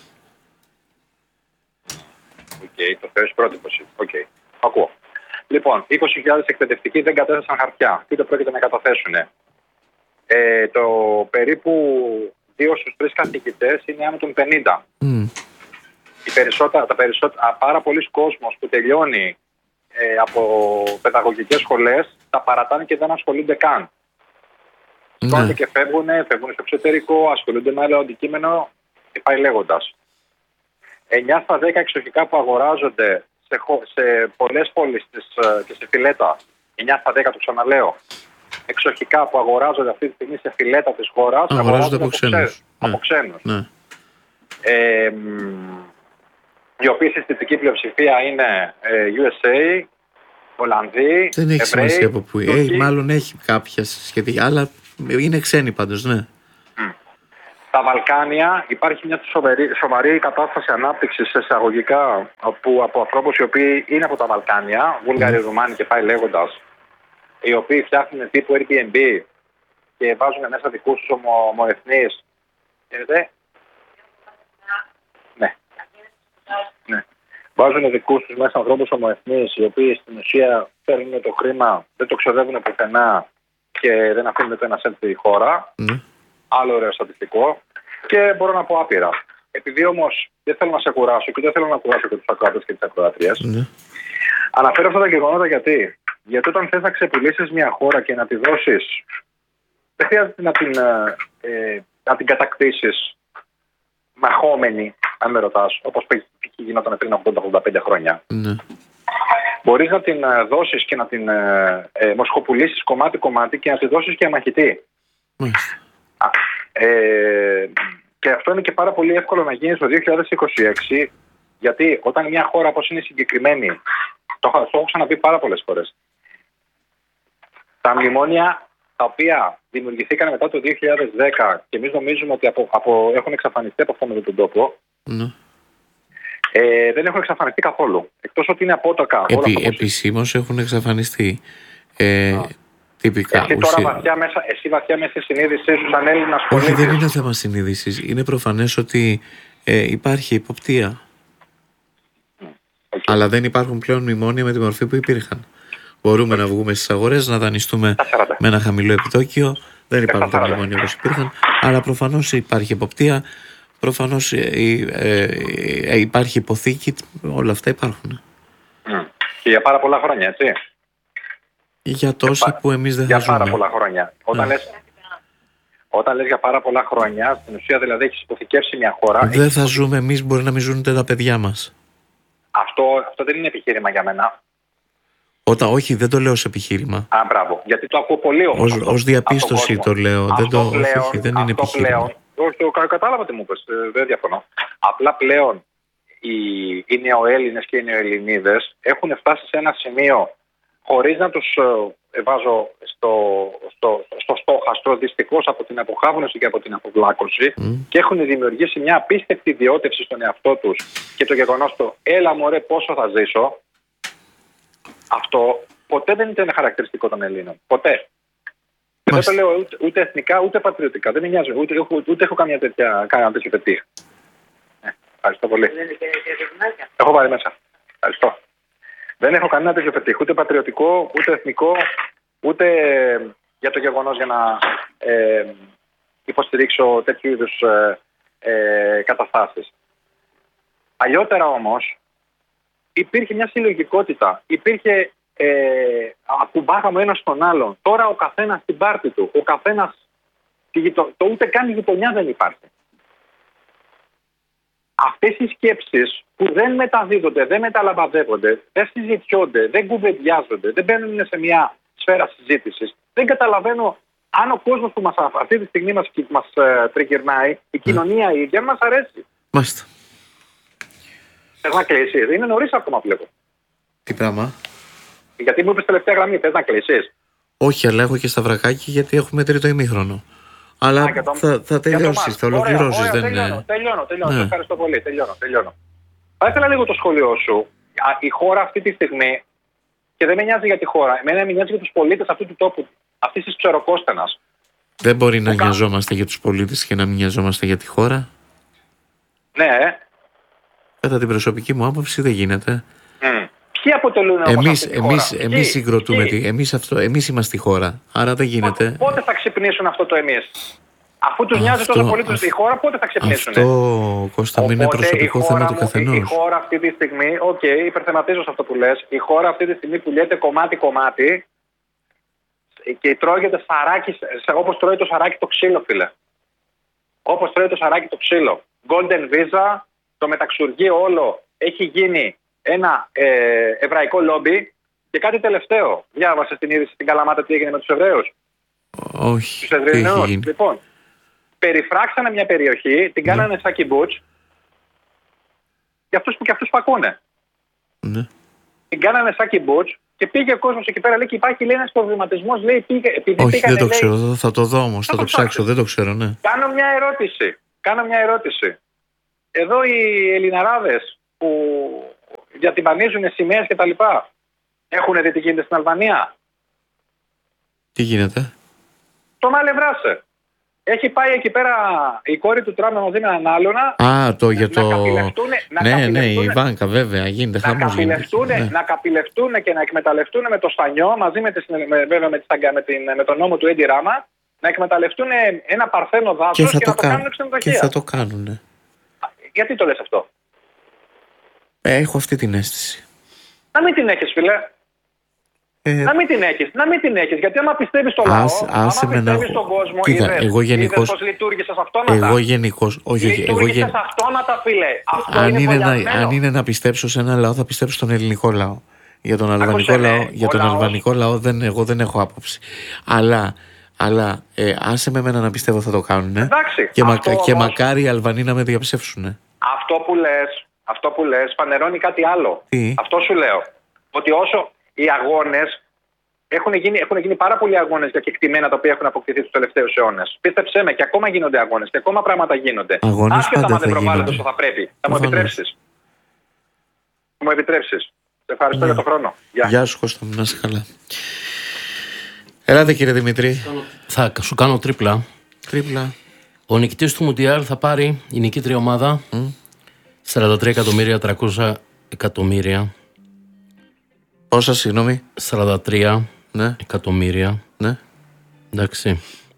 Το θεωρείς πρότυπο. Ακούω. Λοιπόν, 20.000 εκπαιδευτικοί δεν κατέθεσαν χαρτιά. Τι το πρόκειται να καταθέσουν? Το περίπου 2 στους 3 καθηγητές είναι άνω των 50. Πάρα πολλοί κόσμος που τελειώνει από παιδαγωγικές σχολές τα παρατάνε και δεν ασχολούνται καν. Τότε και φεύγουν στο εξωτερικό, ασχολούνται με άλλο αντικείμενο και πάει λέγοντας. 9 στα 10 εξοχικά που αγοράζονται σε πολλές πόλεις και σε φιλέτα, 9 στα 10 το ξαναλέω, εξοχικά που αγοράζονται αυτή τη στιγμή σε φιλέτα της χώρας, αγοράζονται από ξένους. Ναι. Οι οποίοι στη θετική πλειοψηφία είναι USA, Ολλανδοί, δεν έχει σημασία από πού. Μάλλον έχει κάποια σχετικά, αλλά είναι ξένοι πάντως, ναι. Στα Βαλκάνια υπάρχει μια σοβαρή κατάσταση ανάπτυξης εισαγωγικά από ανθρώπους οι οποίοι είναι από τα Βαλκάνια, Βούλγαροι, Ρουμάνοι και πάει λέγοντας, οι οποίοι φτιάχνουν τύπου Airbnb και βάζουν μέσα δικούς τους ομοεθνείς. Ναι. Βάζουν δικούς τους μέσα ανθρώπους ομοεθνείς, οι οποίοι στην ουσία παίρνουν το χρήμα, δεν το ξοδεύουν πουθενά και δεν αφήνουν το ένα σέντ στη χώρα. Άλλο ωραίο στατιστικό. Και μπορώ να πω άπειρα. Επειδή όμως δεν θέλω να σε κουράσω και δεν θέλω να κουράσω και τους ακροατές και τις ακροατρίες, αναφέρω αυτά τα γεγονότα γιατί όταν θες να ξεπουλήσεις μια χώρα και να τη δώσεις, δεν χρειάζεται να την κατακτήσεις μαχόμενη, αν με ρωτάς, όπως γινόταν πριν 80-85 χρόνια. Μπορείς να την δώσεις και να την μοσχοπουλήσεις κομμάτι-κομμάτι και να τη δώσεις και αμαχητή. Και αυτό είναι και πάρα πολύ εύκολο να γίνει στο 2026, γιατί όταν μια χώρα όπως είναι συγκεκριμένη, το έχω ξαναπεί πάρα πολλές φορές, τα μνημόνια τα οποία δημιουργηθήκαν μετά το 2010 και εμείς νομίζουμε ότι έχουν εξαφανιστεί από αυτόν τον τόπο, δεν έχουν εξαφανιστεί καθόλου. Εκτός ότι είναι απότοκα. Επισήμως έχουν εξαφανιστεί. Τυπικά. Εσύ βαθιά μέσα στη συνείδησή σου σαν Έλληνας πολίτης. Όχι, δεν είναι θέμα συνείδησης. Είναι προφανές ότι υπάρχει υποπτία. Αλλά δεν υπάρχουν πλέον μνημόνια με τη μορφή που υπήρχαν. Μπορούμε να βγούμε στις αγορές, να δανειστούμε με ένα χαμηλό επιτόκιο. Δεν υπάρχουν τα μνημόνια όπως υπήρχαν. Αλλά προφανώς υπάρχει υποπτία. Προφανώς υπάρχει υποθήκη. Όλα αυτά υπάρχουν. Και για πάρα πολλά χρόνια, έτσι. Για τόσα που εμείς δεν θα ζούμε. Για πάρα πολλά χρόνια. Όταν λες για πάρα πολλά χρόνια, στην ουσία δηλαδή έχεις υποθηκεύσει μια χώρα. Δεν θα ζούμε εμείς, μπορεί να μην ζουν τα παιδιά μας. Αυτό δεν είναι επιχείρημα για μένα. Όχι, δεν το λέω ως επιχείρημα. Μπράβο. Γιατί το ακούω πολύ όμως. Ως διαπίστωση το λέω. Δεν είναι επιχείρημα. Όχι, κατάλαβα τι μου είπες. Δεν διαφωνώ. Απλά πλέον οι νεοέλληνες και οι νεοελληνίδες έχουν φτάσει σε ένα σημείο, χωρίς να τους βάζω στο στόχαστρο, δυστυχώς από την αποχάβνωση και από την αποβλάκωση, και έχουν δημιουργήσει μια απίστευτη ιδιότευση στον εαυτό τους και το γεγονός το «έλα μωρέ πόσο θα ζήσω», αυτό ποτέ δεν ήταν χαρακτηριστικό των Ελλήνων. Ποτέ. Και δεν το λέω ούτε εθνικά ούτε πατριωτικά. Δεν με νοιάζει. Ούτε έχω κανένα τέτοιο πετύχει. Ευχαριστώ πολύ. Έχω πάρει μέσα. Ευχαριστώ. Δεν έχω κανένα τέτοιο πετύχει. Ούτε πατριωτικό, ούτε εθνικό, ούτε για το γεγονός για να υποστηρίξω τέτοιου είδους καταστάσεις. Παλιότερα όμως υπήρχε μια συλλογικότητα. Υπήρχε ακουμπάγαμε ο ένας στον άλλον. Τώρα ο καθένας στην πάρτη του. Ο καθένας το ούτε καν η γειτονιά δεν υπάρχει. Αυτές οι σκέψεις που δεν μεταδίδονται, δεν μεταλαμπαδεύονται, δεν συζητιόνται, δεν κουβεντιάζονται, δεν μπαίνουν σε μια σφαίρα συζήτησης. Δεν καταλαβαίνω αν ο κόσμος που αυτή τη στιγμή μας τριγυρνάει, η κοινωνία η ίδια μας αρέσει. Μάλιστα. Θες να κλείσεις? Είναι νωρίς ακόμα βλέπω. Τι πράγμα? Γιατί μου είπες τελευταία γραμμή, θες να κλείσεις? Όχι, αλλά έχω και σταυρακάκι γιατί έχουμε τρίτο ημίχρονο. Αλλά θα τελειώσεις, θα ολοκληρώσεις. Τελειώνω. Ναι. Ευχαριστώ πολύ. Τελειώνω. Θα ήθελα λίγο το σχόλιο σου. Η χώρα αυτή τη στιγμή, και δεν με νοιάζει για τη χώρα, εμένα με νοιάζει για τους πολίτες αυτού του τόπου, αυτής της Ψεροκόστενας. Δεν μπορεί να νοιαζόμαστε για τους πολίτες και να μην νοιαζόμαστε για τη χώρα. Ναι. Κατά την προσωπική μου άποψη δεν γίνεται. Ποιοι αποτελούν εμείς συγκροτούμε, εμείς είμαστε η χώρα, άρα δεν γίνεται. Πότε θα ξυπνήσουν αυτό το εμείς? Αφού τους νοιάζει τόσο πολύ η χώρα, πότε θα ξυπνήσουν? Αυτό, Κώστα, είναι προσωπικό θέμα του καθενός. Η χώρα αυτή τη στιγμή, υπερθεματίζω σε αυτό που λες, η χώρα αυτή τη στιγμή πουλιέται κομμάτι-κομμάτι και τρώγεται σαράκι, όπως τρώει το σαράκι το ξύλο, φίλε. Όπως τρώει το σαράκι το ξύλο. Golden Visa, το μεταξουργείο όλο έχει γίνει ένα εβραϊκό λόμπι. Και κάτι τελευταίο. Διάβασες την είδηση στην Καλαμάτα τι έγινε με τους Εβραίους? Όχι. Τους Εβραίους. Λοιπόν, περιφράξανε μια περιοχή, την κάνανε σαν κιμπούτς, και αυτούς που ακούνε. Ναι. Την κάνανε σαν κιμπούτς Και πήγε ο κόσμος εκεί πέρα, λέει, και υπάρχει, λέει, ένας προβληματισμός, λέει, επειδή όχι, πήγανε, δεν το λέει, ξέρω. Θα το δω όμως, θα το ψάξω. Δεν το ξέρω, ναι. Κάνω μια ερώτηση. Εδώ οι Ελληναράδες που διατυμπανίζουν σημαίες και τα λοιπά, έχουν δει τι γίνεται στην Αλβανία? Τι γίνεται? Το Μάλε Βράσε. Έχει πάει εκεί πέρα η κόρη του Τραμπ μαζί με έναν άλλονα. Α, το για το. Ναι, η Ιβάνκα, βέβαια, γίνεται χαμός. Να καπηλευτούν και να εκμεταλλευτούν με το Σπανιό μαζί με τον νόμο του Έντι Ράμα, να εκμεταλλευτούν ένα παρθένο δάσος και να το κάνουν ξενοδοχεία. Και θα το κάνουν. Γιατί το λες αυτό? Έχω αυτή την αίσθηση. Να μην την έχεις, φίλε. Να μην την έχεις, γιατί άμα πιστεύεις στον λαό, άμα πιστεύεις στον κόσμο, είδες πώς λειτουργήσες αυτόματα. Εγώ γενικώς, λειτουργήσες αυτόματα, φίλε. Αν είναι να πιστέψω σε ένα λαό, θα πιστέψω στον ελληνικό λαό. Για τον αλβανικό λαό εγώ δεν έχω άποψη. Αλλά άσε με εμένα να πιστεύω θα το κάνουν. Και μακάρι οι Αλβανοί να με διαψεύσουν. Αυτό που λες φανερώνει κάτι άλλο. Αυτό σου λέω. Ότι όσο οι αγώνες έχουν γίνει πάρα πολλοί αγώνες για κεκτημένα τα οποία έχουν αποκτηθεί τους τελευταίους αιώνες. Πίστεψέ με, και ακόμα γίνονται αγώνες και ακόμα πράγματα γίνονται. Άσχετα αν δεν προβάλλονται όσο θα πρέπει. Θα μου επιτρέψεις. Σε ευχαριστώ για τον χρόνο. Γεια σου, Κώστα, να είσαι καλά. Ελάτε, κύριε Δημητρή. Θα σου κάνω τρίπλα. Ο νικητής του Μουντιάλ θα πάρει, η νικήτρια ομάδα, 43.300.000. Πόσα, συγγνώμη? 43 εκατομμύρια. Ναι. Εντάξει.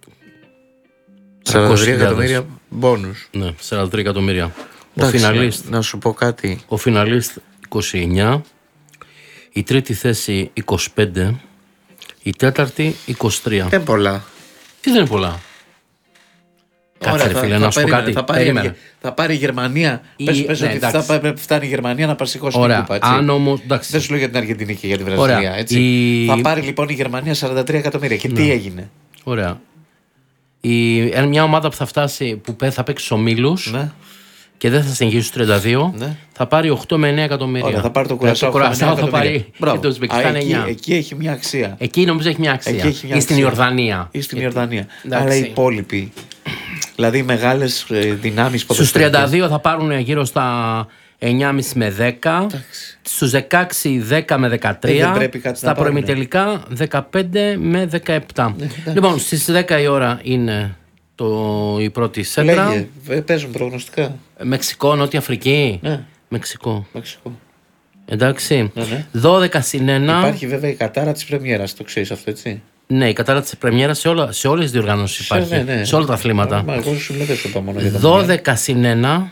43 εκατομμύρια μπόνους. Ναι, 43 εκατομμύρια. Να σου πω κάτι. Ο φιναλίστ 29, η τρίτη θέση 25, η τέταρτη 23. Δεν πολλά. Τι δεν είναι πολλά? Κάτσε ρε φίλε, να σου πω κάτι. Θα πάρει η Γερμανία. Πες ότι θα φτάνει η Γερμανία να παρσηκώσει την κούπα. Δεν σου λέω για την Αργεντινή και για τη Βραζιλία. Θα πάρει λοιπόν η Γερμανία 43 εκατομμύρια. Και τι έγινε? Ωραία. Μια ομάδα που θα φτάσει, που θα παίξει στους ομίλους και δεν θα συνεχίσει στους 32, θα πάρει 8 με 9 εκατομμύρια. Ωραία, θα πάρει το Κουρασάο, θα πάρει και το Ουσμπεκιστάν 9. Εκεί έχει μια αξία. Εκεί νομίζω έχει μια αξία. Ή στην Ιορδανία. Αλλά οι υπόλοιποι, δηλαδή οι μεγάλες δυνάμεις στους 32 θα πάρουν γύρω στα 9,5 με 10. Στους 16 10 με 13. Στα προημιτελικά 15 με 17. Λοιπόν, στις 10 η ώρα είναι η πρώτη σέντρα. Παίζουν προγνωστικά. Μεξικό, Νότια Αφρική. Μεξικό. Εντάξει. 12 συν 1. Υπάρχει βέβαια η κατάρα της πρεμιέρας, το ξέρεις αυτό, έτσι? Ναι, η κατάρα της πρεμιέρας σε όλες τις διοργανώσεις υπάρχει. Σε όλα τα αθλήματα. Εγώ σου λέω δεν σου είπα μόνο για τα 12 συν 1.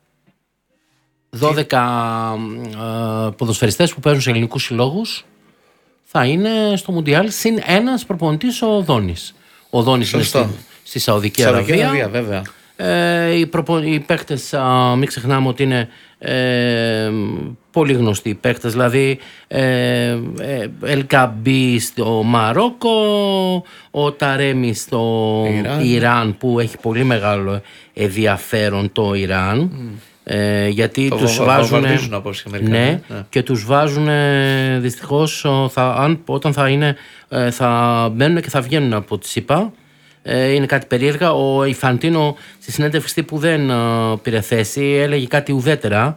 12 ποδοσφαιριστές που παίζουν σε ελληνικούς συλλόγους θα είναι στο Μουντιάλ, συν ένας προπονητής, ο Δόνης. Ο Δόνης είναι στη Σαουδική Αραβία. Βέβαια. Οι παίκτες, μην ξεχνάμε ότι είναι πολύ γνωστοί παίκτες, δηλαδή Ελκαμπή στο Μαρόκο, ο Ταρέμι στο Ιράν, που έχει πολύ μεγάλο ενδιαφέρον το Ιράν. Γιατί τους βάζουν και τους βάζουν δυστυχώς όταν θα μπαίνουν και θα βγαίνουν από τη ΣΥΠΑ. Είναι κάτι περίεργα. Ο Ιφαντίνο στη συνέντευξη που δεν πήρε θέση έλεγε κάτι ουδέτερα.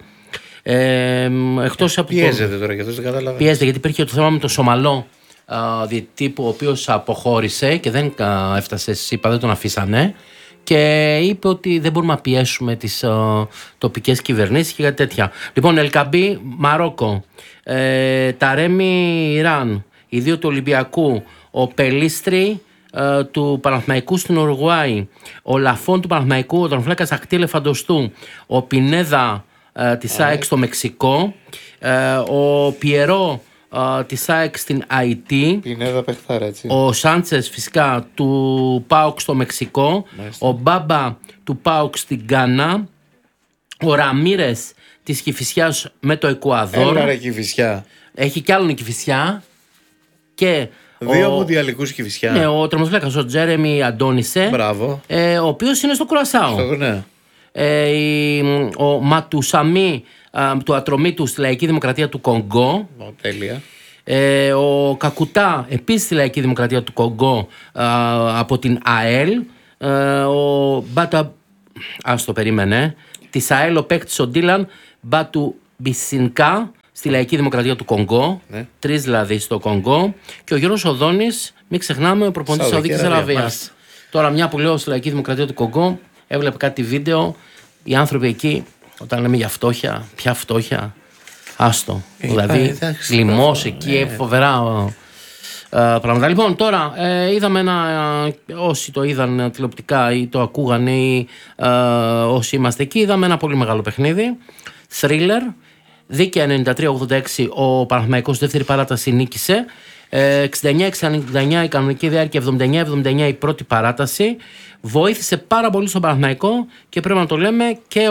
Πιέζεται τώρα και αυτό δεν καταλαβαίνω. Πιέζεται γιατί υπήρχε το θέμα με τον Σομαλό διαιτητή, ο οποίος αποχώρησε και δεν έφτασε στη ΣΥΠΑ, δεν τον αφήσανε. Και είπε ότι δεν μπορούμε να πιέσουμε τις τοπικές κυβερνήσεις και κάτι τέτοια. Λοιπόν, Ελκαμπή, Μαρόκο, Ταρέμι, Ιράν, οι δύο του Ολυμπιακού, ο Πελίστρη του Παναθηναϊκού στην Ουρουγουάη, ο Λαφών του Παναθηναϊκού, ο Τερματοφύλακας Ακτήλ Εφαντοστού, ο Πινέδα της ΑΕΚ στο Μεξικό, ο Πιερό της ΑΕΚ στην Αϊτή, ο Σάντσες φυσικά του ΠΑΟΚ στο Μεξικό, ο Μπάμπα του ΠΑΟΚ στην Γκάνα, ο Ραμίρες της Κηφισιάς με το Εκουαδόρ. Έχει κι άλλον η Κηφισιά και δύο μουντιαλικούς Κηφισιά. Ναι, ο τερματοφύλακας ο Τζέρεμι Αντώνισε, ο οποίος είναι στο Κουρασάο. Ο Ματουσαμί του Ατρωμίτου στη Λαϊκή Δημοκρατία του Κονγκό. Τέλεια. Ο Κακουτά επίσης στη Λαϊκή Δημοκρατία του Κονγκό από την ΑΕΛ. Ο Μπάτα, ας το περίμενε, της ΑΕΛ ο παίκτης ο Ντίλαν Μπάτου Μπισινκά στη Λαϊκή Δημοκρατία του Κονγκό, 3 δηλαδή στο Κονγκό, και ο Γιώργος Οδόνης, μην ξεχνάμε, ο προπονητής της Σαουδικής Αραβίας. Τώρα, μια που λέω στη Λαϊκή Δημοκρατία του Κονγκό, έβλεπε κάτι βίντεο, οι άνθρωποι εκεί, όταν λέμε για φτώχεια, ποια φτώχεια, άστο. Δηλαδή, λοιμός εκεί, φοβερά πράγματα. Λοιπόν, τώρα είδαμε όσοι το είδαν τηλεοπτικά ή το ακούγαν ή όσοι είμαστε εκεί, είδαμε ένα πολύ μεγάλο παιχνίδι. Θρίλερ. Δίκαια 93-86 ο Παναθηναϊκός δεύτερη παράταση νίκησε. 69-69 η κανονική διάρκεια, 79-79 η πρώτη παράταση. Βοήθησε πάρα πολύ στον Παναθηναϊκό και πρέπει να το λέμε και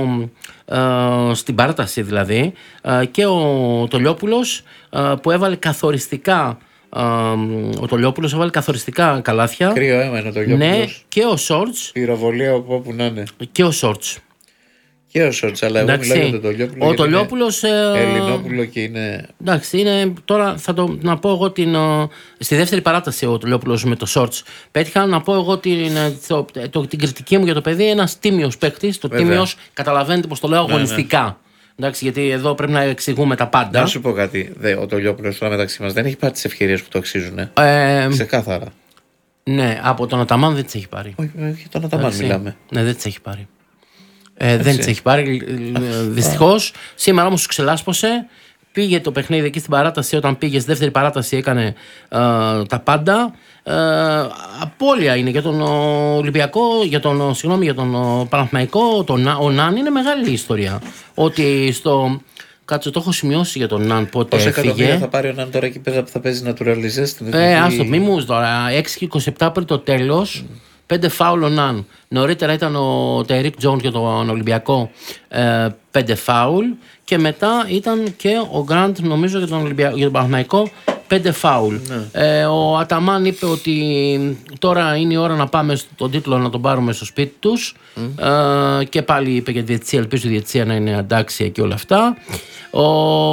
στην παράταση δηλαδή και ο Τολιόπουλος που έβαλε καθοριστικά. Ο Τολιόπουλος έβαλε καθοριστικά καλάθια. Κρύο έμενε ο Τολιόπουλος. Ναι, και ο Σόρτς. Πυροβολία από όπου να είναι. Και ο Σόρτς. Και ο Σόρτς, αλλά εγώ μιλάω για τον Τολιόπουλο. Ο Τολιόπουλος. Ελληνόπουλο και είναι. Εντάξει, είναι. Τώρα θα το να πω εγώ στη δεύτερη παράταση ο Τολιόπουλος με το Σόρτς. Πέτυχα να πω εγώ την κριτική μου για το παιδί. Ένας τίμιος παίκτης. Το τίμιος καταλαβαίνετε πως το λέω αγωνιστικά. Ναι. Εντάξει, γιατί εδώ πρέπει να εξηγούμε τα πάντα. Να σου πω κάτι. Ο Τολιόπουλος τώρα μεταξύ μας δεν έχει πάρει τις ευκαιρίες που το αξίζουν. Ξεκάθαρα. Ναι, από τον Αταμάν δεν τις έχει πάρει. Όχι, τον Αταμάν μιλάμε. Ναι, δεν τις έχει πάρει. Δεν τις έχει πάρει, δυστυχώς. Σήμερα όμως σου ξελάσπωσε. Πήγε το παιχνίδι εκεί στην παράταση. Όταν πήγε στη δεύτερη παράταση έκανε τα πάντα. Απώλεια είναι για τον Ολυμπιακό, για τον Παναθηναϊκό. Ο Ναν είναι μεγάλη ιστορία. Ότι στο. Κάτσε, το έχω σημειώσει για τον Ναν πότε έφυγε. Πόσα εκατομμύρια θα πάρει ο Ναν τώρα εκεί πέρα που θα παίζει naturalizé στην εθνική. Άστο, μη μου τώρα. 6:27 πριν το τέλος. 5 φάουλ ο Ναν. Νωρίτερα ήταν ο Τεϊρίκ Τζόουνς για τον Ολυμπιακό, 5 φάουλ. Και μετά ήταν και ο Γκραντ, νομίζω, για τον Παναθηναϊκό, 5 φάουλ. Ναι. Ο Αταμάν είπε ότι τώρα είναι η ώρα να πάμε στον τίτλο να τον πάρουμε στο σπίτι τους. Και πάλι είπε για τη διετησία, ελπίζω η διετησία να είναι εντάξει και όλα αυτά. Ο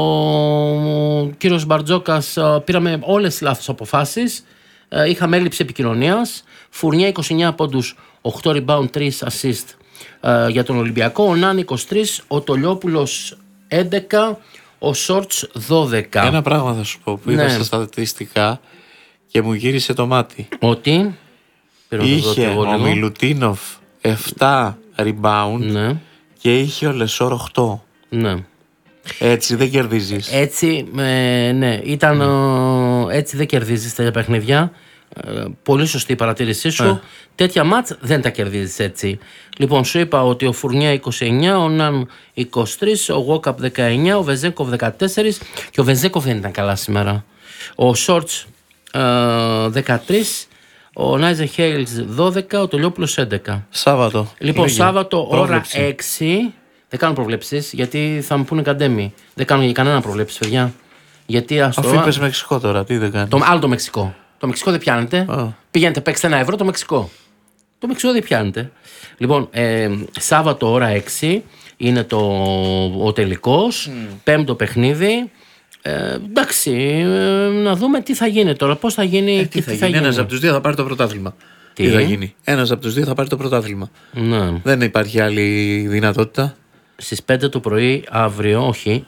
κύριος Μπαρτζόκας, πήραμε όλες τις λάθος αποφάσεις. Είχαμε έλλειψη επικοινωνίας. Φουρνιά 29 πόντους, 8 rebound, 3 assist για τον Ολυμπιακό. Ο Νάν 23, ο Τολιόπουλος 11, ο Σόρτς 12. Ένα πράγμα θα σου πω που είδα στα στατιστικά και μου γύρισε το μάτι. Ότι είχε ο Μιλουτίνοφ 7 rebound και είχε ο Λεσόρ 8. Ναι. Έτσι δεν κερδίζεις. Έτσι, ναι, ήταν έτσι δεν κερδίζεις τέτοια παιχνίδια. Πολύ σωστή η παρατήρησή σου. Τέτοια μάτς δεν τα κερδίζεις έτσι. Λοιπόν, σου είπα ότι ο Φουρνιά 29, ο Ναν 23, ο Γουόκαπ 19, ο Βεζέκοβ 14 και ο Βεζέκοβ δεν ήταν καλά σήμερα. Ο Σόρτς 13, ο Νάιζε Χέιλς 12, ο Τολιόπουλος 11. Σάββατο. Λοιπόν, Σάββατο ώρα 6. Δεν κάνω προβλέψεις, γιατί θα μου πούνε καντέμι. Δεν κάνω κανένα προβλέψεις, παιδιά. Γιατί αφού είπες Μεξικό τώρα, τι δεν κάνει. Άλλο το Μεξικό. Το Μεξικό δεν πιάνετε. Πηγαίνετε, παίξτε €1 το Μεξικό. Το Μεξικό δεν πιάνετε. Λοιπόν, Σάββατο ώρα 6 είναι ο τελικός. Πέμπτο παιχνίδι. Εντάξει, να δούμε τι θα γίνει τώρα. Πώς θα γίνει. Τι θα γίνει. Ένας από τους δύο θα πάρει το πρωτάθλημα. Τι θα γίνει. Ένας από τους δύο θα πάρει το πρωτάθλημα. Ναι. Δεν υπάρχει άλλη δυνατότητα. Στις 5 το πρωί αύριο, όχι,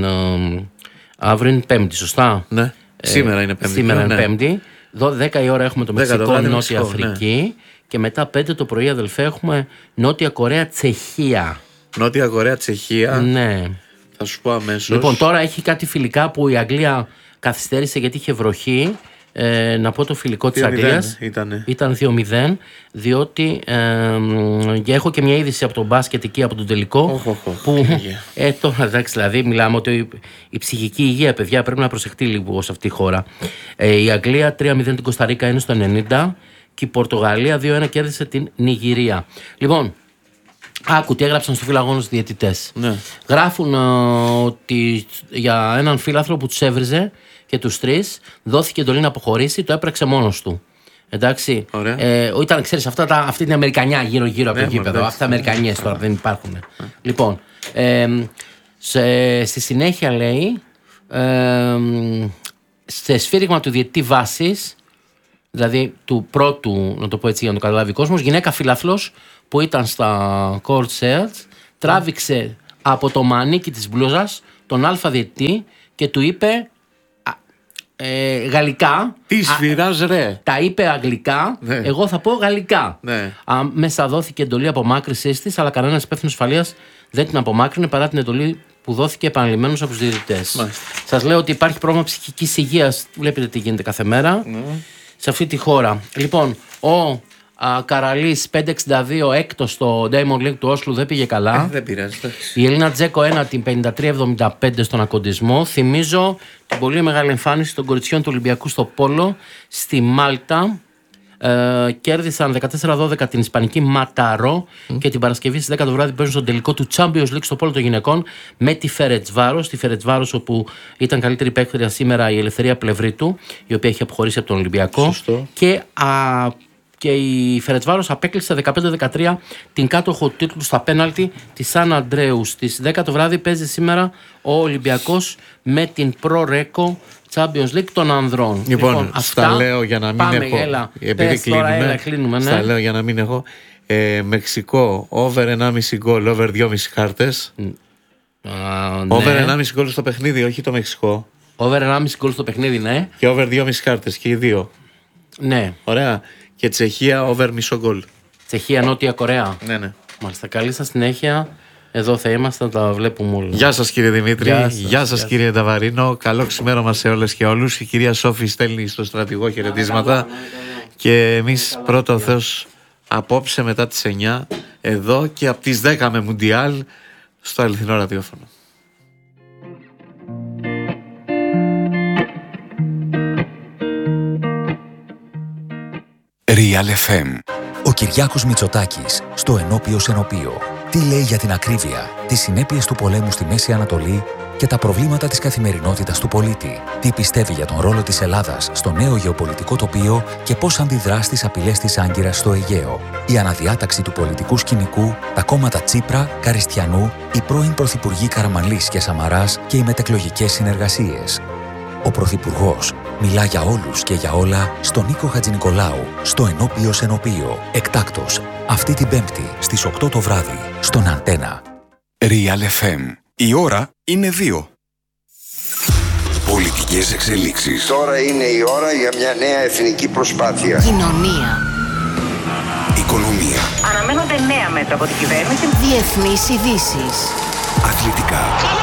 αύριο είναι Πέμπτη, σωστά. Ναι. Σήμερα είναι Πέμπτη. Σήμερα είναι Πέμπτη. 10 η ώρα έχουμε το Μεξικό, Νότια Αφρική. Και μετά 5 το πρωί, αδελφέ, έχουμε Νότια Κορέα, Τσεχία. Νότια Κορέα, Τσεχία. Ναι. Θα σου πω αμέσως. Λοιπόν, τώρα έχει κάτι φιλικά που η Αγγλία καθυστέρησε γιατί είχε βροχή. Να πω το φιλικό της Αγγλίας. Ήταν 2-0. Διότι έχω και μια είδηση από τον μπάσκετ εκεί, από τον τελικό. Που τώρα εντάξει, δηλαδή μιλάμε ότι η ψυχική υγεία, παιδιά, πρέπει να προσεχτεί λίγο σε αυτή τη χώρα. Η Αγγλία 3-0 την Κοσταρίκα είναι στο 90 και η Πορτογαλία 2-1 κέρδισε την Νιγηρία. Λοιπόν, άκου τι έγραψαν στο φιλαγόνο στους διαιτητές. Ναι. Γράφουν ότι για έναν φίλαθρο που τους έβριζε και τους τρεις δόθηκε εντολή να αποχωρήσει, το έπραξε μόνος του. Εντάξει. Ήταν, ξέρεις, αυτή την Αμερικανιά γύρω-γύρω από το γήπεδο. Αυτά Αμερικανιές τώρα δεν υπάρχουν. Λοιπόν, στη συνέχεια λέει σε σφύριγμα του διαιτητή βάσης, δηλαδή του πρώτου, να το πω έτσι για να το καταλάβει ο κόσμος, γυναίκα φιλαθλός που ήταν στα court sales, τράβηξε από το μανίκι της μπλούζας τον αλφα διαιτητή και του είπε γαλλικά. Τι σφυράς ρε. Τα είπε αγγλικά, ναι. Εγώ θα πω γαλλικά. Ναι. Μέσα δόθηκε εντολή απομάκρυσης της, αλλά κανένας υπεύθυνος ασφαλείας δεν την απομάκρυνε παρά την εντολή που δόθηκε επαναλημμένως από τους διαιτητές. Σας λέω ότι υπάρχει πρόβλημα ψυχικής υγείας. Βλέπετε τι γίνεται κάθε μέρα σε αυτή τη χώρα. Λοιπόν, ο Καραλής 5-62 έκτος στο Diamond League του Όσλου δεν πήγε καλά. Δεν πειράζει. Η Ελίνα Τζέκο 1 την 53-75 στον ακοντισμό. Θυμίζω την πολύ μεγάλη εμφάνιση των κοριτσιών του Ολυμπιακού στο Πόλο στη Μάλτα. Κέρδισαν 14-12 την Ισπανική Ματαρό και την Παρασκευή στις 10 το βράδυ παίζουν στον τελικό του Champions League στο Πόλο των γυναικών με τη Φερετσβάρος. Τη Φερετσβάρος, όπου ήταν καλύτερη παίκτρια σήμερα η Ελευθερία Πλευρίτου, η οποία έχει αποχωρήσει από τον Ολυμπιακό. Σωστό. Και η Φερετσβάρος απέκλεισε 15-13 την κάτοχο τίτλου στα πέναλτι της Σαν Αντρέου. Στις 10 το βράδυ παίζει σήμερα ο Ολυμπιακός με την Pro-Reco Champions League των ανδρών. Λοιπόν, αυτά λέω για να μην έχω. Έλα, επειδή κλείνουμε, ναι. Στα λέω για να μην έχω. Μεξικό, over 1,5 γκολ, over 2,5 κάρτες. Over 1,5 γκολ στο παιχνίδι, όχι το Μεξικό. Over 1,5 γκολ στο παιχνίδι, ναι. Και over 2,5 κάρτες και οι δύο. Ναι. Ωραία. Και Τσεχία, over μισό γκολ. Τσεχία, Νότια Κορέα. Ναι. Μάλιστα. Καλή σας συνέχεια. Εδώ θα είμαστε, να τα βλέπουμε όλα. Γεια σας κύριε Δημήτρη, γεια σας κύριε Ταβαρίνο. Καλό ξημέρωμα σε όλες και όλους. Η κυρία Σόφη στέλνει στο στρατηγό χαιρετίσματα. Και εμείς πρώτο ο Θεός απόψε μετά τις 9 εδώ και από τις 10 με Μουντιάλ στο αληθινό ραδιόφωνο. Real FM. Ο Κυριάκος Μητσοτάκης στο Ενώπιο Ενωπίο. Τι λέει για την ακρίβεια, τις συνέπειες του πολέμου στη Μέση Ανατολή και τα προβλήματα της καθημερινότητας του πολίτη. Τι πιστεύει για τον ρόλο της Ελλάδας στο νέο γεωπολιτικό τοπίο και πώς αντιδρά στις απειλές της Άγκυρας στο Αιγαίο. Η αναδιάταξη του πολιτικού σκηνικού, τα κόμματα Τσίπρα, Καριστιανού, οι πρώην πρωθυπουργοί Καραμανλής και Σαμαράς και οι μετεκλογικές συνεργασίες. Ο Πρωθυπουργός μιλά για όλους και για όλα στον Νίκο Χατζηνικολάου, στο Ενώπιο Ενωπίο. Εκτάκτος, αυτή την Πέμπτη στις 8 το βράδυ, στον Αντένα. Real FM. Η ώρα είναι 2. Πολιτικές εξελίξεις. Τώρα είναι η ώρα για μια νέα εθνική προσπάθεια. Κοινωνία. Οικονομία. Αναμένονται νέα μέτρα από την κυβέρνηση. Διεθνείς ειδήσεις. Αθλητικά.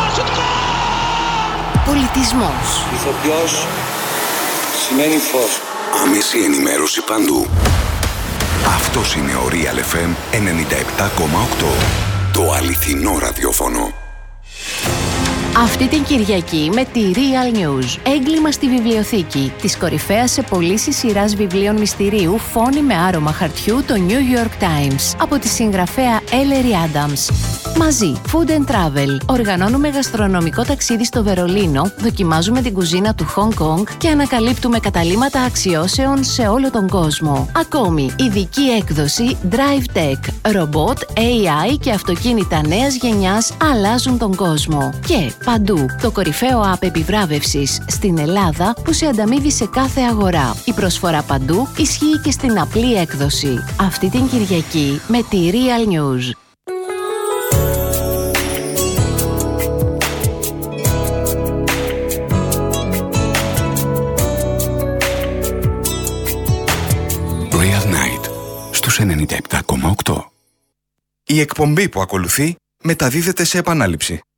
Πολιτισμός. Ηθοποιός σημαίνει φως. Άμεση ενημέρωση παντού. Αυτός είναι ο Real FM 97,8. Το αληθινό ραδιόφωνο. Αυτή την Κυριακή με τη Real News. Έγκλημα στη βιβλιοθήκη. Της κορυφαίας σε πωλήσεις σειράς βιβλίων μυστηρίου Φόνοι με άρωμα χαρτιού, το New York Times. Από τη συγγραφέα Ellery Adams. Μαζί, Food and Travel. Οργανώνουμε γαστρονομικό ταξίδι στο Βερολίνο, δοκιμάζουμε την κουζίνα του Hong Kong και ανακαλύπτουμε καταλύματα αξιώσεων σε όλο τον κόσμο. Ακόμη, ειδική έκδοση Drive Tech. Ρομπότ, AI και αυτοκίνητα νέας γενιάς αλλάζουν τον κόσμο. Και παντού, το κορυφαίο app επιβράβευσης στην Ελλάδα που σε ανταμείβει σε κάθε αγορά. Η προσφορά παντού ισχύει και στην απλή έκδοση. Αυτή την Κυριακή με τη Real News. Real Night στους 97,8. Η εκπομπή που ακολουθεί μεταδίδεται σε επανάληψη.